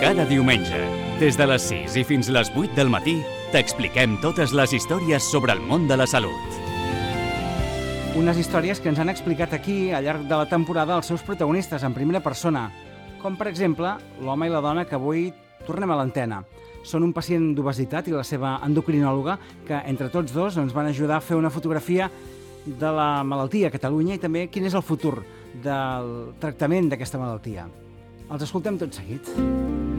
Cada diumenge, des de les 6 i fins les 8 del matí, t'expliquem totes les històries sobre el món de la salut. Unes històries que ens han explicat aquí al llarg de la temporada els seus protagonistes en primera persona, com per exemple l'home i la dona que avui tornem a l'antena. Són un pacient d'obesitat i la seva endocrinòloga que entre tots dos ens van ajudar a fer una fotografia de la malaltia a Catalunya i també quin és el futur del tractament d'aquesta malaltia. Els escoltem tot seguit.